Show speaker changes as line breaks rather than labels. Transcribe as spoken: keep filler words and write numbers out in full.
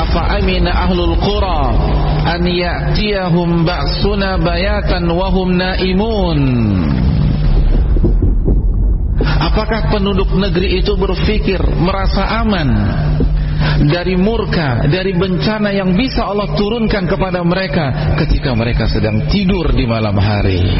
afa amina ahlul qura an ya'tiyahum ba'suna bayatan wa hum naimun. Apakah penduduk negeri itu berpikir merasa aman dari murka, dari bencana yang bisa Allah turunkan kepada mereka ketika mereka sedang tidur di malam hari?